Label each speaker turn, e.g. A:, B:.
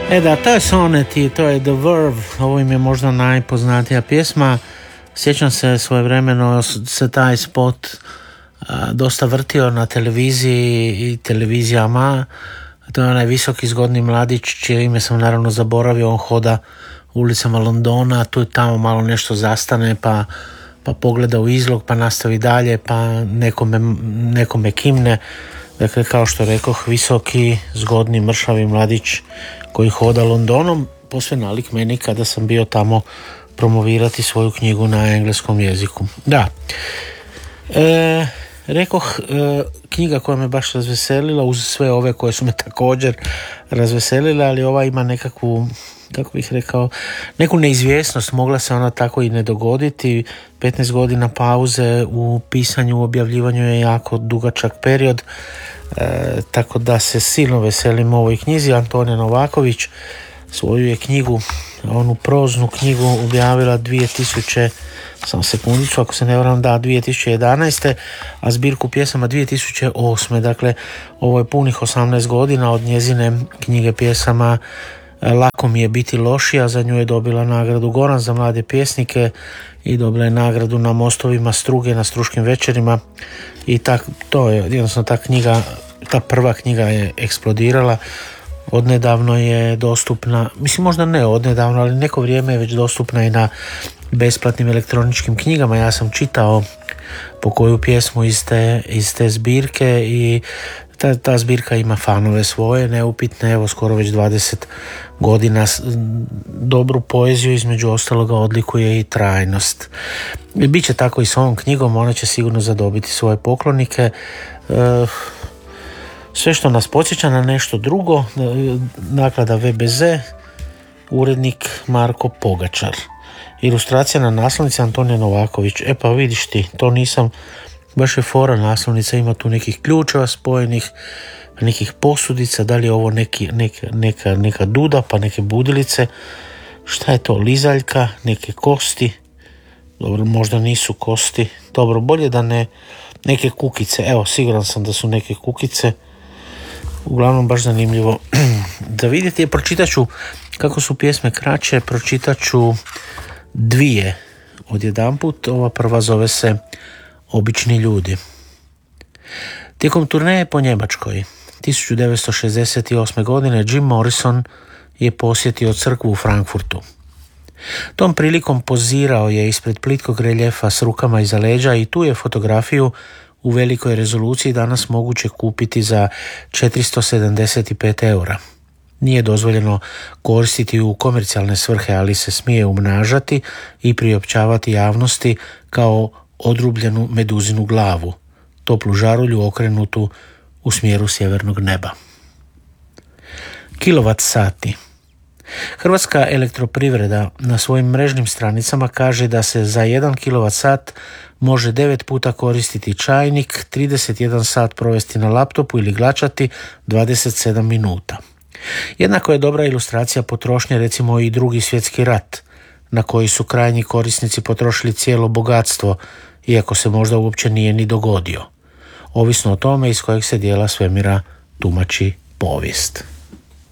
A: Da, to je Sonnet i to je The Verve, ovo im je možda najpoznatija pjesma. Sjećam se svojevremeno se taj spot dosta vrtio na televiziji i televizijama. To je onaj visoki zgodni mladić čije ime sam naravno zaboravio, on hoda ulicama Londona, tu i tamo malo nešto zastane pa pogleda u izlog, pa nastavi dalje, pa nekome kimne. Dakle, kao što rekoh, visoki, zgodni, mršavi mladić koji hoda Londonom, posve nalik meni kada sam bio tamo promovirati svoju knjigu na engleskom jeziku. Da, rekoh, knjiga koja me baš razveselila, uz sve ove koje su me također razveselile, ali ova ima nekakvu, kako bih rekao, neku neizvjesnost, mogla se ona tako i ne dogoditi. 15 godina pauze u pisanju, u objavljivanju je jako dugačak period, tako da se silno veselim ovoj knjizi. Antonija Novaković svoju je knjigu, onu proznu knjigu, objavila 2011. a zbirku pjesama 2008. Dakle, ovo je punih 18 godina od njezine knjige pjesama Lako mi je biti lošija. Za nju je dobila nagradu Goran za mlade pjesnike i dobila je nagradu na mostovima Struge na Struškim večerima i to je jednostavno ta knjiga, ta prva knjiga je eksplodirala. Odnedavno je dostupna, mislim možda ne odnedavno, ali neko vrijeme je već dostupna i na besplatnim elektroničkim knjigama. Ja sam čitao po koju pjesmu iz te zbirke i ta zbirka ima fanove svoje, neupitne, evo skoro već 20 godina. Dobru poeziju između ostaloga odlikuje i trajnost. Biće tako i s ovom knjigom, ona će sigurno zadobiti svoje poklonike. Sve što nas podsjeća na nešto drugo, naklada VBZ, urednik Marko Pogačar. Ilustracija na naslovnici Antonija Novaković. Pa vidiš ti, to nisam, baš je fora naslovnica, ima tu nekih ključeva spojenih, nekih posudica, da li je ovo neka duda, pa neke budilice, šta je to, lizaljka, neke kosti, dobro, možda nisu kosti, dobro, bolje da ne, neke kukice, evo, siguran sam da su neke kukice, uglavnom baš zanimljivo da vidite. Pročitat ću, kako su pjesme kraće, pročitat ću dvije odjedanput. Ova prva zove se Obični ljudi. Tijekom turneje po Njemačkoj 1968. godine Jim Morrison je posjetio crkvu u Frankfurtu. Tom prilikom pozirao je ispred plitkog reljefa s rukama iza leđa i tu je fotografiju u velikoj rezoluciji danas moguće kupiti za 475 eura. Nije dozvoljeno koristiti u komercijalne svrhe, ali se smije umnažati i priopćavati javnosti kao odrubljenu meduzinu glavu, toplu žarulju okrenutu u smjeru sjevernog neba. Kilovat sati. Hrvatska elektroprivreda na svojim mrežnim stranicama kaže da se za 1 kilovat sat može 9 puta koristiti čajnik, 31 sat provesti na laptopu ili glačati 27 minuta. Jednako je dobra ilustracija potrošnje recimo i Drugi svjetski rat, na koji su krajnji korisnici potrošili cijelo bogatstvo, iako se možda uopće nije ni dogodio, ovisno o tome iz kojeg se dijela svemira tumači povijest.